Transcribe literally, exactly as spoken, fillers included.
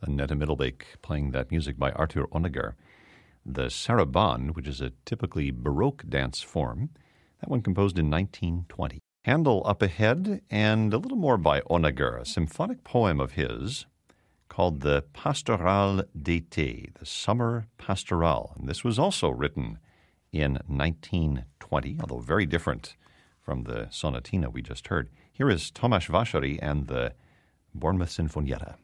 Annette Middlebeck playing that music by Arthur Honegger. The sarabande, which is a typically Baroque dance form, that one composed in nineteen twenty. Handel up ahead, and a little more by Honegger, a symphonic poem of his called the Pastorale d'été, the Summer Pastoral. And this was also written in nineteen twenty, although very different from the sonatina we just heard. Here is Tomasz Vacheri and the Bournemouth Sinfonietta.